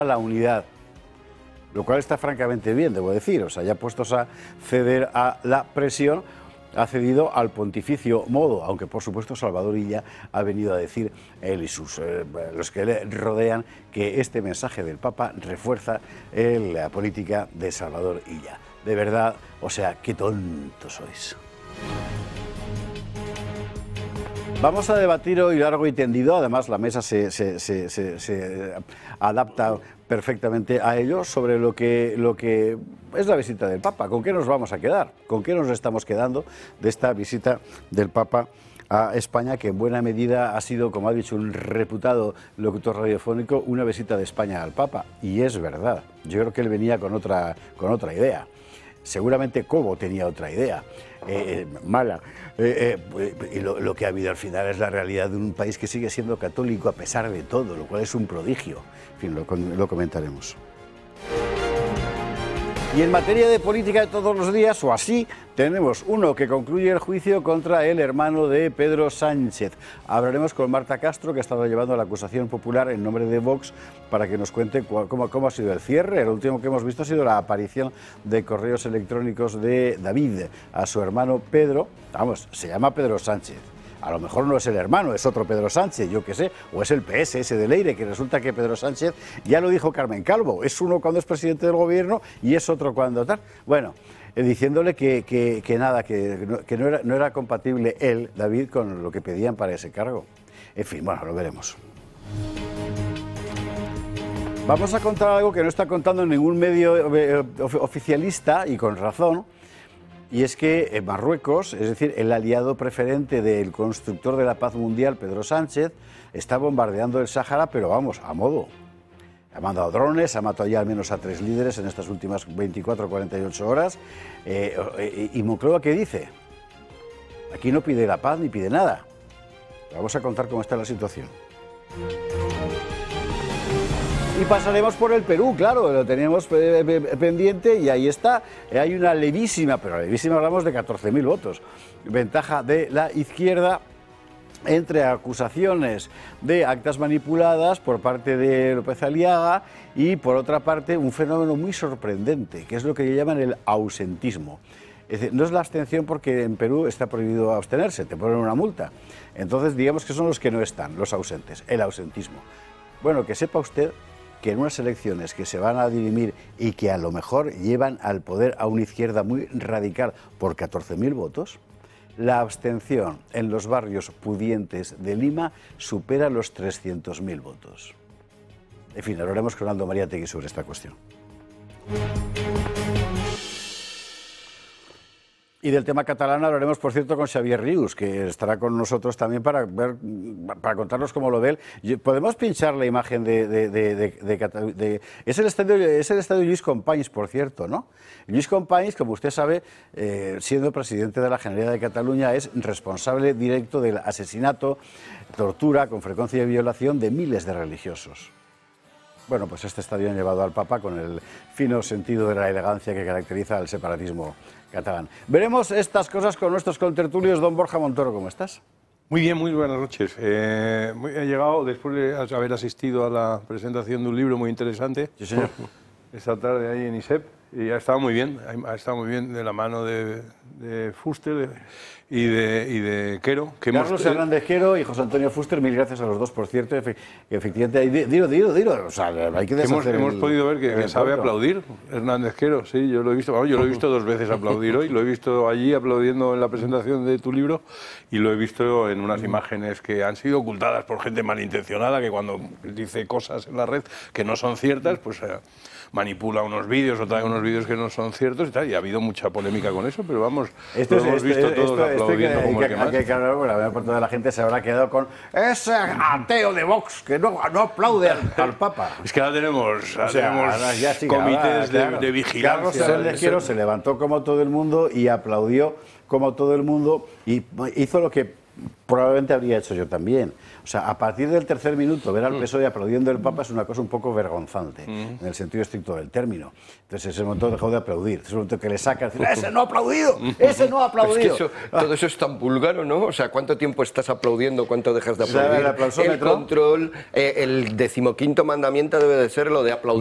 la unidad, lo cual está francamente bien, debo decir. O sea, ya puestos a ceder a la presión, ha cedido al pontificio modo, aunque por supuesto Salvador Illa ha venido a decir, él y los que le rodean, que este mensaje del Papa refuerza la política de Salvador Illa. De verdad, o sea, qué tontos sois. Vamos a debatir hoy largo y tendido, además la mesa se adapta perfectamente a ello, sobre lo que es la visita del Papa. ¿Con qué nos vamos a quedar? ¿Con qué nos estamos quedando de esta visita del Papa a España, que en buena medida ha sido, como ha dicho un reputado locutor radiofónico, una visita de España al Papa? Y es verdad, yo creo que él venía con otra idea. Seguramente Cobo tenía otra idea, mala, y lo que ha habido al final es la realidad de un país que sigue siendo católico a pesar de todo, lo cual es un prodigio. En fin, lo comentaremos. Y en materia de política de todos los días, o así, tenemos uno que concluye el juicio contra el hermano de Pedro Sánchez. Hablaremos con Marta Castro, que ha estado llevando la acusación popular en nombre de Vox, para que nos cuente cómo ha sido el cierre. Lo último que hemos visto ha sido la aparición de correos electrónicos de David a su hermano Pedro. Vamos, se llama Pedro Sánchez. A lo mejor no es el hermano, es otro Pedro Sánchez, yo qué sé, o es el PS ese de Leire, que resulta que Pedro Sánchez, ya lo dijo Carmen Calvo, es uno cuando es presidente del gobierno y es otro cuando tal. Bueno, diciéndole que no era compatible él, David, con lo que pedían para ese cargo. En fin, bueno, lo veremos. Vamos a contar algo que no está contando ningún medio oficialista, y con razón. Y es que Marruecos, es decir, el aliado preferente del constructor de la paz mundial, Pedro Sánchez, está bombardeando el Sáhara, pero vamos, a modo. Ha mandado drones, ha matado ya al menos a 3 líderes en estas últimas 24 o 48 horas. ¿Y Moncloa qué dice? Aquí no pide la paz ni pide nada. Vamos a contar cómo está la situación. Y pasaremos por el Perú, claro, lo teníamos pendiente y ahí está. Hay una levísima, pero levísima, hablamos de 14.000 votos. Ventaja de la izquierda entre acusaciones de actas manipuladas por parte de López Aliaga y, por otra parte, un fenómeno muy sorprendente, que es lo que llaman el ausentismo. Es decir, no es la abstención, porque en Perú está prohibido abstenerse, te ponen una multa. Entonces, digamos que son los que no están, los ausentes, el ausentismo. Bueno, que sepa usted que en unas elecciones que se van a dirimir y que a lo mejor llevan al poder a una izquierda muy radical por 14.000 votos, la abstención en los barrios pudientes de Lima supera los 300.000 votos. En fin, hablaremos con Aldo Mariátegui sobre esta cuestión. Y del tema catalán hablaremos, por cierto, con Xavier Rius, que estará con nosotros también para contarnos cómo lo ve él. ¿Podemos pinchar la imagen es el estadio Lluís Companys, por cierto, ¿no? Lluís Companys, como usted sabe, siendo presidente de la Generalitat de Cataluña, es responsable directo del asesinato, tortura, con frecuencia y violación de miles de religiosos. Bueno, pues este estadio han llevado al Papa con el fino sentido de la elegancia que caracteriza al separatismo catalán. Veremos estas cosas con nuestros contertulios. Don Borja Montoro, ¿cómo estás? Muy bien, muy buenas noches. He llegado después de haber asistido a la presentación de un libro muy interesante. Sí, señor. Esta tarde ahí en ISEP, y ha estado muy bien de la mano de Fuster y de Quero. Carlos Hernández Quero y José Antonio Fuster, mil gracias a los dos, por cierto. Efectivamente, dilo. O sea, hay que deshacer hemos podido ver que sabe aplaudir Hernández Quero, sí, yo lo he visto. Bueno, yo lo he visto 2 veces aplaudir hoy, lo he visto allí aplaudiendo en la presentación de tu libro, y lo he visto en unas imágenes que han sido ocultadas por gente malintencionada, que cuando dice cosas en la red que no son ciertas, pues manipula unos vídeos o trae unos vídeos que no son ciertos y tal, y ha habido mucha polémica con eso, pero vamos, lo hemos visto todos aplaudiendo como el que más. La mayor parte de la gente se habrá quedado con ese ateo de Vox que no aplaude al Papa. Es que ahora tenemos comités de vigilancia. Carlos Hernández Quero se levantó como todo el mundo y aplaudió como todo el mundo, y hizo lo que probablemente habría hecho yo también. O sea, a partir del tercer minuto, ver al PSOE aplaudiendo al Papa es una cosa un poco vergonzante, en el sentido estricto del término. Entonces, ese momento dejó de aplaudir. Es el momento que le saca, decir, ¡ese no ha aplaudido! ¡Ese no ha aplaudido! Es que todo eso es tan búlgaro, ¿no? O sea, ¿cuánto tiempo estás aplaudiendo? ¿Cuánto dejas de O sea, aplaudir? el aplausómetro. El control, el 15º mandamiento debe de ser lo de aplaudir.